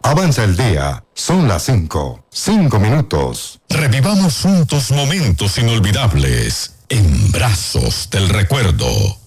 Avanza el día. Son las 5. 5 minutos. Revivamos juntos momentos inolvidables en Brazos del Recuerdo.